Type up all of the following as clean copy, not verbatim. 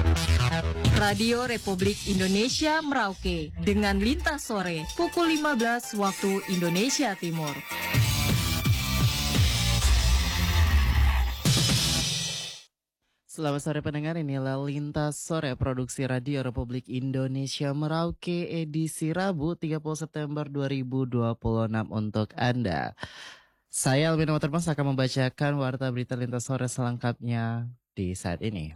Radio Republik Indonesia Merauke dengan Lintas Sore pukul 15 waktu Indonesia Timur. Selamat sore pendengar, inilah Lintas Sore produksi Radio Republik Indonesia Merauke edisi Rabu 30 September 2026 untuk Anda. Saya Alvin Watermas akan membacakan warta berita Lintas Sore selengkapnya di saat ini.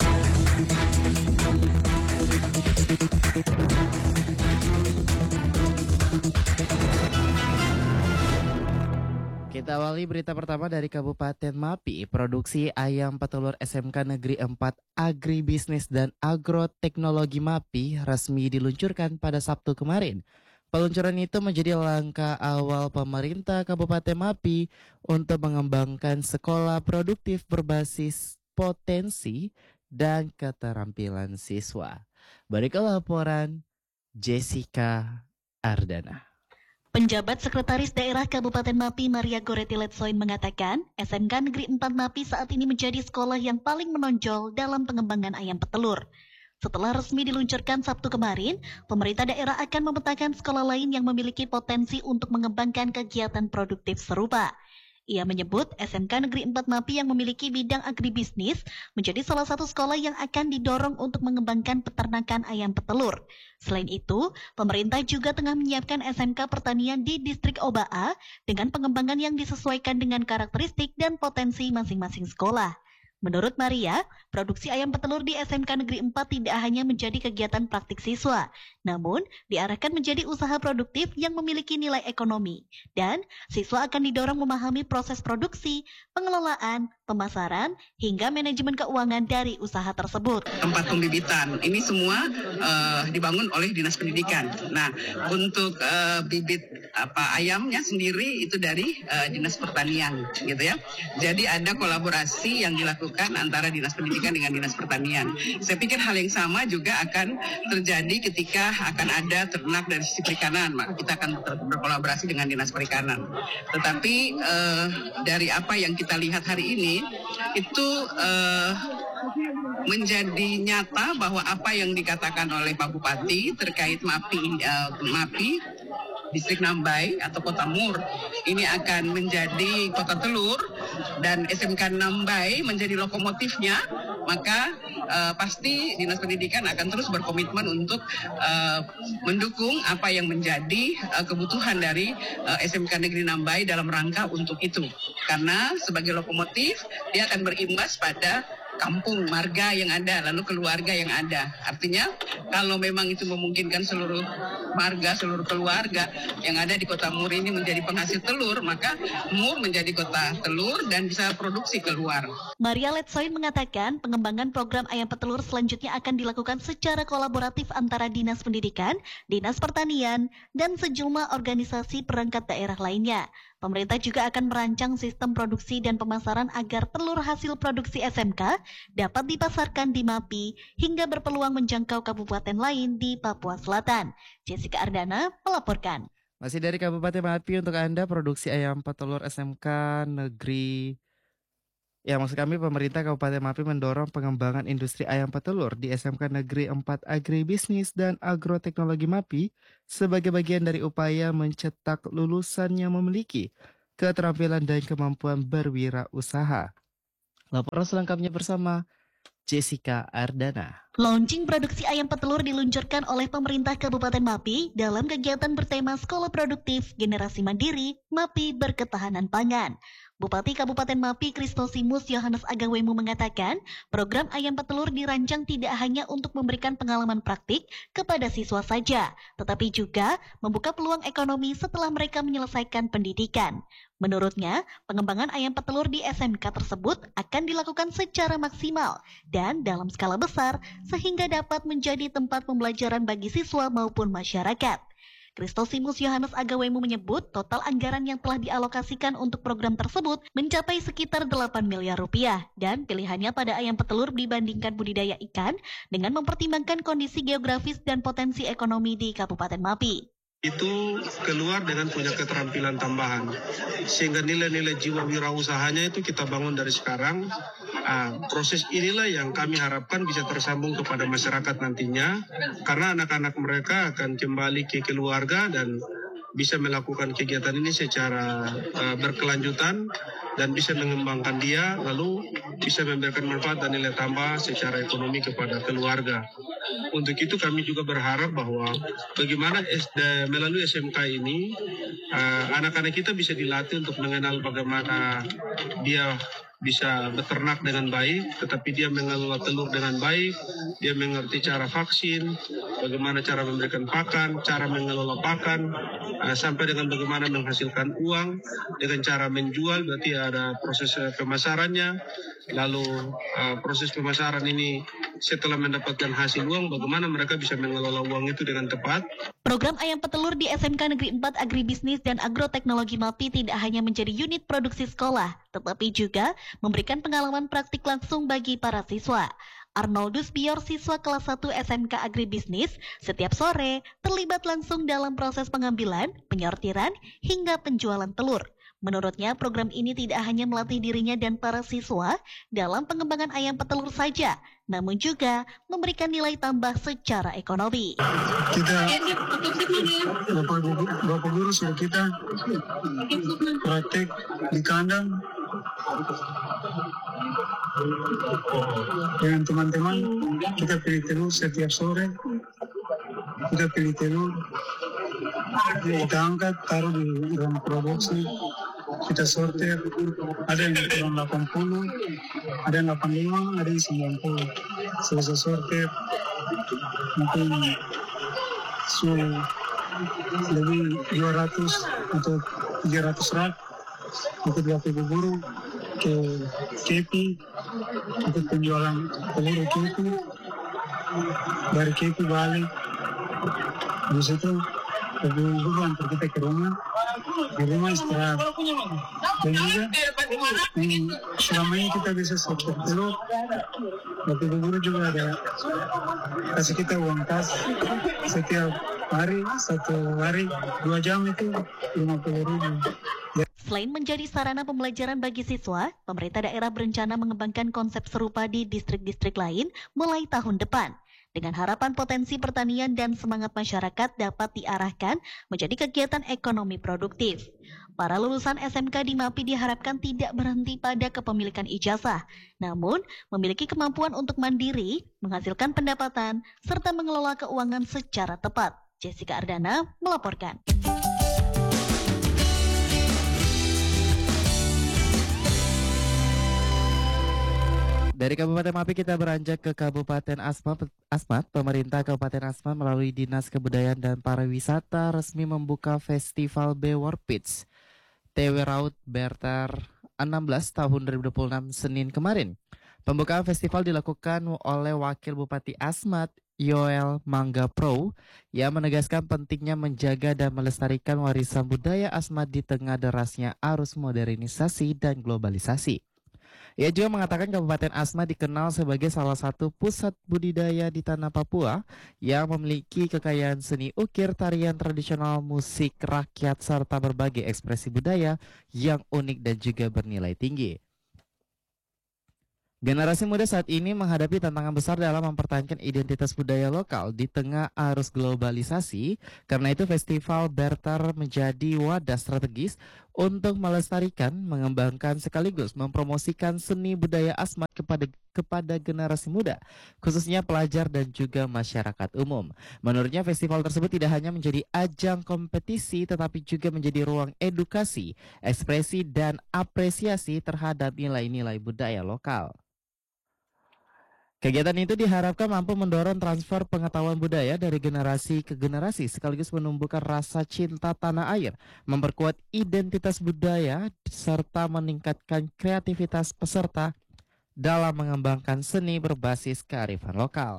Kita awali berita pertama dari Kabupaten Mapi. Produksi ayam petelur SMK Negeri 4 Agribisnis dan Agroteknologi Mapi resmi diluncurkan pada Sabtu kemarin. Peluncuran itu menjadi langkah awal pemerintah Kabupaten Mapi untuk mengembangkan sekolah produktif berbasis potensi dan keterampilan siswa. Berikut laporan Jessica Ardana. Penjabat Sekretaris Daerah Kabupaten Mapi Maria Goretti Letsoin mengatakan, SMK Negeri 4 Mapi saat ini menjadi sekolah yang paling menonjol dalam pengembangan ayam petelur. Setelah resmi diluncurkan Sabtu kemarin, pemerintah daerah akan memetakan sekolah lain yang memiliki potensi untuk mengembangkan kegiatan produktif serupa. Ia menyebut SMK Negeri 4 Mapi yang memiliki bidang agribisnis menjadi salah satu sekolah yang akan didorong untuk mengembangkan peternakan ayam petelur. Selain itu, pemerintah juga tengah menyiapkan SMK Pertanian di Distrik Obaa dengan pengembangan yang disesuaikan dengan karakteristik dan potensi masing-masing sekolah. Menurut Maria, produksi ayam petelur di SMK Negeri 4 tidak hanya menjadi kegiatan praktik siswa, namun diarahkan menjadi usaha produktif yang memiliki nilai ekonomi. Dan siswa akan didorong memahami proses produksi, pengelolaan, pemasaran, hingga manajemen keuangan dari usaha tersebut. Tempat pembibitan, ini semua dibangun oleh Dinas Pendidikan. Nah, untuk bibit ayamnya sendiri itu dari Dinas Pertanian, gitu ya. Jadi ada kolaborasi yang dilakukan antara Dinas Pendidikan dengan Dinas Pertanian. Saya pikir hal yang sama juga akan terjadi ketika akan ada ternak dari sisi perikanan, maka kita akan berkolaborasi dengan Dinas Perikanan. Tetapi dari apa yang kita lihat hari ini, itu menjadi nyata bahwa apa yang dikatakan oleh Pak Bupati terkait Mapi Distrik Nambai atau Kota Mur ini akan menjadi kota telur dan SMK Nambai menjadi lokomotifnya, maka pasti Dinas Pendidikan akan terus berkomitmen untuk mendukung apa yang menjadi kebutuhan dari SMK Negeri Nambai dalam rangka untuk itu. Karena sebagai lokomotif dia akan berimbas pada kampung, marga yang ada, lalu keluarga yang ada. Artinya kalau memang itu memungkinkan seluruh marga, seluruh keluarga yang ada di Kota Mur ini menjadi penghasil telur, maka Mur menjadi kota telur dan bisa produksi keluar. Maria Letsoin mengatakan pengembangan program ayam petelur selanjutnya akan dilakukan secara kolaboratif antara Dinas Pendidikan, Dinas Pertanian, dan sejumlah organisasi perangkat daerah lainnya. Pemerintah juga akan merancang sistem produksi dan pemasaran agar telur hasil produksi SMK dapat dipasarkan di Mapi hingga berpeluang menjangkau kabupaten lain di Papua Selatan. Jessica Ardana melaporkan. Masih dari Kabupaten Mapi untuk Anda, produksi ayam petelur SMK Negeri. Ya, maksud kami pemerintah Kabupaten Mapi mendorong pengembangan industri ayam petelur di SMK Negeri 4 Agribisnis dan Agroteknologi Mapi sebagai bagian dari upaya mencetak lulusan yang memiliki keterampilan dan kemampuan berwirausaha. Laporan selengkapnya bersama Jessica Ardana. Launching produksi ayam petelur diluncurkan oleh pemerintah Kabupaten Mapi dalam kegiatan bertema Sekolah Produktif Generasi Mandiri Mapi Berketahanan Pangan. Bupati Kabupaten Mapi Kristosimus Yohanes Agawemu mengatakan, program ayam petelur dirancang tidak hanya untuk memberikan pengalaman praktik kepada siswa saja, tetapi juga membuka peluang ekonomi setelah mereka menyelesaikan pendidikan. Menurutnya, pengembangan ayam petelur di SMK tersebut akan dilakukan secara maksimal dan dalam skala besar sehingga dapat menjadi tempat pembelajaran bagi siswa maupun masyarakat. Kristosimus Yohanes Agawemu menyebut total anggaran yang telah dialokasikan untuk program tersebut mencapai sekitar 8 miliar rupiah dan pilihannya pada ayam petelur dibandingkan budidaya ikan dengan mempertimbangkan kondisi geografis dan potensi ekonomi di Kabupaten Mapi. itu keluar dengan punya keterampilan tambahan. Sehingga nilai-nilai jiwa wirausahanya itu kita bangun dari sekarang. Proses inilah yang kami harapkan bisa tersambung kepada masyarakat nantinya, karena anak-anak mereka akan kembali ke keluarga dan bisa melakukan kegiatan ini secara berkelanjutan dan bisa mengembangkan dia, lalu bisa memberikan manfaat dan nilai tambah secara ekonomi kepada keluarga. Untuk itu kami juga berharap bahwa bagaimana melalui SMK ini anak-anak kita bisa dilatih untuk mengenal bagaimana dia bisa beternak dengan baik, tetapi dia mengelola telur dengan baik, dia mengerti cara vaksin, bagaimana cara memberikan pakan, cara mengelola pakan, sampai dengan bagaimana menghasilkan uang, dengan cara menjual, berarti ada proses pemasarannya, lalu proses pemasaran ini setelah mendapatkan hasil uang, bagaimana mereka bisa mengelola uang itu dengan tepat. Program Ayam Petelur di SMK Negeri 4 Agribisnis dan Agroteknologi MAPI tidak hanya menjadi unit produksi sekolah, tetapi juga memberikan pengalaman praktik langsung bagi para siswa. Arnoldus Bior, siswa kelas 1 SMK Agribisnis, setiap sore terlibat langsung dalam proses pengambilan, penyortiran, hingga penjualan telur. Menurutnya, program ini tidak hanya melatih dirinya dan para siswa dalam pengembangan ayam petelur saja, namun juga memberikan nilai tambah secara ekonomi. Kita, Bapak Guru suruh kita praktek di kandang dengan teman-teman. Kita pilih telur setiap sore, kita pilih telur, kita angkat, taruh di ruang produksi, kita sortir, ada yang kurang 80, ada yang 85, ada yang 90. Selesai sortir, mungkin lebih 200 atau 300 rak untuk Bapak Guru ke KP untuk penjualan telur KP, dari KP balik. Habis itu Bapak Guru antar kita ke rumah, di rumah istirahat. Dan juga selama ini kita bisa sortir telur, Bapak Guru juga ada kasih kita uang kas setiap hari, 1 hari 2 jam itu 50.000. Selain menjadi sarana pembelajaran bagi siswa, pemerintah daerah berencana mengembangkan konsep serupa di distrik-distrik lain mulai tahun depan. Dengan harapan potensi pertanian dan semangat masyarakat dapat diarahkan menjadi kegiatan ekonomi produktif. Para lulusan SMK di MAPI diharapkan tidak berhenti pada kepemilikan ijazah, namun memiliki kemampuan untuk mandiri, menghasilkan pendapatan, serta mengelola keuangan secara tepat. Jessica Ardana melaporkan. Dari Kabupaten MAPI kita beranjak ke Kabupaten Asmat. Pemerintah Kabupaten Asmat melalui Dinas Kebudayaan dan Pariwisata resmi membuka Festival Bewar Pitch TW Raut Bertar 16 tahun 2026 Senin kemarin. Pembukaan festival dilakukan oleh Wakil Bupati Asmat Yoel Mangga Pro yang menegaskan pentingnya menjaga dan melestarikan warisan budaya Asmat di tengah derasnya arus modernisasi dan globalisasi. Ia juga mengatakan Kabupaten Asmat dikenal sebagai salah satu pusat budidaya di tanah Papua yang memiliki kekayaan seni ukir, tarian tradisional, musik rakyat, serta berbagai ekspresi budaya yang unik dan juga bernilai tinggi. Generasi muda saat ini menghadapi tantangan besar dalam mempertahankan identitas budaya lokal di tengah arus globalisasi. Karena itu Festival Bertar menjadi wadah strategis untuk melestarikan, mengembangkan sekaligus mempromosikan seni budaya Asmat kepada generasi muda, khususnya pelajar dan juga masyarakat umum. Menurutnya festival tersebut tidak hanya menjadi ajang kompetisi tetapi juga menjadi ruang edukasi, ekspresi dan apresiasi terhadap nilai-nilai budaya lokal. Kegiatan itu diharapkan mampu mendorong transfer pengetahuan budaya dari generasi ke generasi sekaligus menumbuhkan rasa cinta tanah air, memperkuat identitas budaya, serta meningkatkan kreativitas peserta dalam mengembangkan seni berbasis kearifan lokal.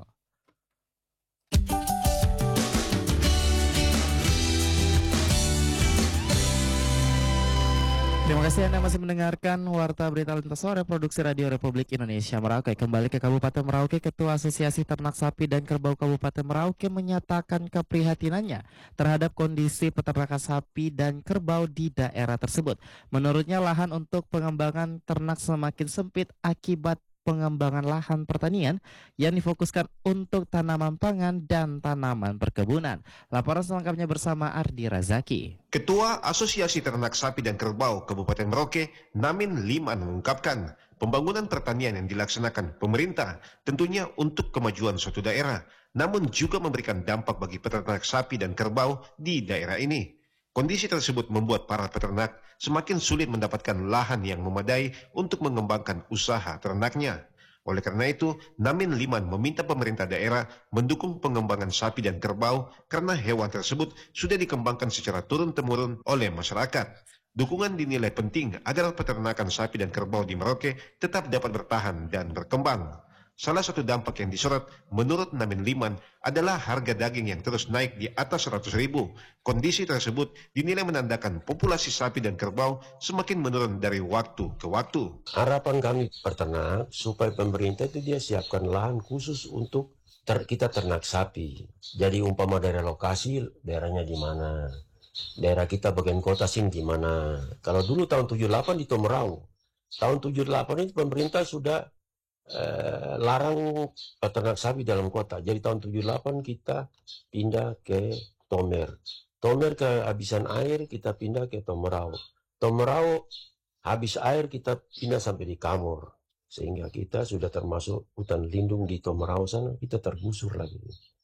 Terima kasih Anda masih mendengarkan Warta Berita Lintas Sore Produksi Radio Republik Indonesia Merauke. Kembali ke Kabupaten Merauke, Ketua Asosiasi Ternak Sapi dan Kerbau Kabupaten Merauke menyatakan keprihatinannya terhadap kondisi peternakan sapi dan kerbau di daerah tersebut. Menurutnya lahan untuk pengembangan ternak semakin sempit akibat pengembangan lahan pertanian yang difokuskan untuk tanaman pangan dan tanaman perkebunan. Laporan selengkapnya bersama Ardi Razaki. Ketua Asosiasi Ternak Sapi dan Kerbau Kabupaten Merauke, Namin Liman mengungkapkan pembangunan pertanian yang dilaksanakan pemerintah tentunya untuk kemajuan suatu daerah, namun juga memberikan dampak bagi peternak sapi dan kerbau di daerah ini. Kondisi tersebut membuat para peternak semakin sulit mendapatkan lahan yang memadai untuk mengembangkan usaha ternaknya. Oleh karena itu, Namin Liman meminta pemerintah daerah mendukung pengembangan sapi dan kerbau karena hewan tersebut sudah dikembangkan secara turun-temurun oleh masyarakat. Dukungan dinilai penting agar peternakan sapi dan kerbau di Merauke tetap dapat bertahan dan berkembang. Salah satu dampak yang disorot menurut Namin Liman adalah harga daging yang terus naik di atas 100.000. Kondisi tersebut dinilai menandakan populasi sapi dan kerbau semakin menurun dari waktu ke waktu. Harapan kami peternak supaya pemerintah itu dia siapkan lahan khusus untuk kita ternak sapi. Jadi umpama daerah lokasi, daerahnya di mana? Daerah kita bagian kota sini di mana? Kalau dulu tahun 78 di Tomerau. Tahun 78 itu pemerintah sudah larang peternak sapi dalam kota. Jadi tahun 78 kita pindah ke Tomer. Tomer kehabisan air, kita pindah ke Tomerau. Tomerau habis air, kita pindah sampai di Kamor. Sehingga kita sudah termasuk hutan lindung di Tomerau sana, kita tergusur lagi.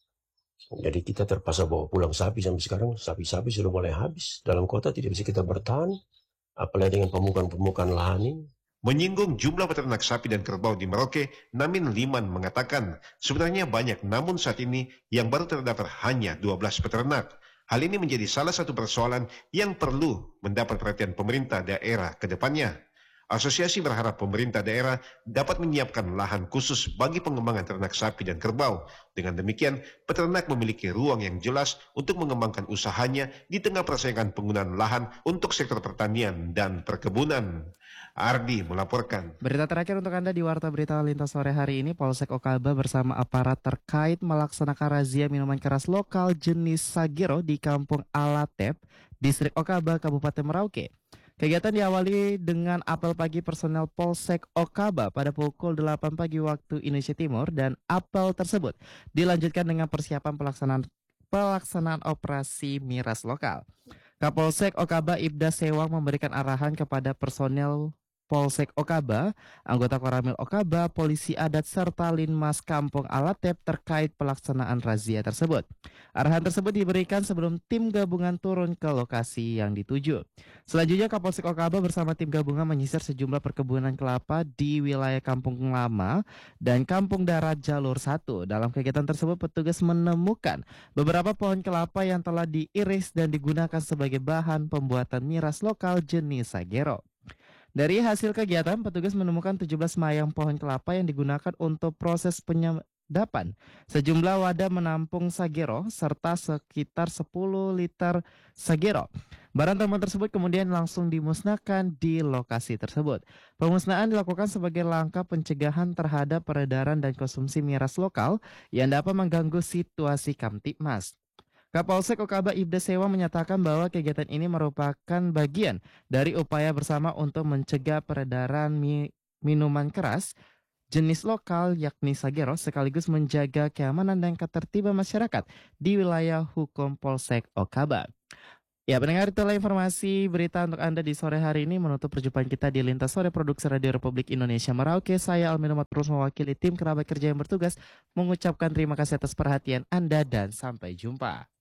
Jadi kita terpaksa bawa pulang sapi sampai sekarang. Sapi-sapi sudah mulai habis. Dalam kota tidak bisa kita bertahan. Apalagi dengan pemukaan lahan ini. Menyinggung jumlah peternak sapi dan kerbau di Merauke, Namin Liman mengatakan sebenarnya banyak, namun saat ini yang baru terdaftar hanya 12 peternak. Hal ini menjadi salah satu persoalan yang perlu mendapat perhatian pemerintah daerah ke depannya. Asosiasi berharap pemerintah daerah dapat menyiapkan lahan khusus bagi pengembangan ternak sapi dan kerbau. Dengan demikian, peternak memiliki ruang yang jelas untuk mengembangkan usahanya di tengah persaingan penggunaan lahan untuk sektor pertanian dan perkebunan. Ardi melaporkan. Berita terakhir untuk Anda di Warta Berita Lintas Sore hari ini, Polsek Okaba bersama aparat terkait melaksanakan razia minuman keras lokal jenis Sagero di Kampung Alatep, Distrik Okaba, Kabupaten Merauke. Kegiatan diawali dengan apel pagi personel Polsek Okaba pada pukul 8 pagi waktu Indonesia Timur, dan apel tersebut dilanjutkan dengan persiapan pelaksanaan operasi miras lokal. Kapolsek Okaba Ibda Sewang memberikan arahan kepada personel Polsek Okaba, anggota Koramil Okaba, polisi adat, serta Linmas Kampung Alatep terkait pelaksanaan razia tersebut. Arahan tersebut diberikan sebelum tim gabungan turun ke lokasi yang dituju. Selanjutnya Kapolsek Okaba bersama tim gabungan menyisir sejumlah perkebunan kelapa di wilayah Kampung Lama dan Kampung Darat Jalur 1. Dalam kegiatan tersebut petugas menemukan beberapa pohon kelapa yang telah diiris dan digunakan sebagai bahan pembuatan miras lokal jenis Sagero. Dari hasil kegiatan, petugas menemukan 17 mayang pohon kelapa yang digunakan untuk proses penyedapan, sejumlah wadah menampung Sagero, serta sekitar 10 liter Sagero. Barang temuan tersebut kemudian langsung dimusnahkan di lokasi tersebut. Pemusnahan dilakukan sebagai langkah pencegahan terhadap peredaran dan konsumsi miras lokal yang dapat mengganggu situasi Kamtipmas. Kapolsek Okaba Ibda Sewa menyatakan bahwa kegiatan ini merupakan bagian dari upaya bersama untuk mencegah peredaran minuman keras jenis lokal yakni Sagero, sekaligus menjaga keamanan dan ketertiban masyarakat di wilayah hukum Polsek Okaba. Ya, pendengar, itulah informasi berita untuk Anda di sore hari ini. Menutup perjumpaan kita di Lintas Sore Produksi Radio Republik Indonesia Merauke. Saya Almin Ahmad terus mewakili tim kerabat kerja yang bertugas mengucapkan terima kasih atas perhatian Anda dan sampai jumpa.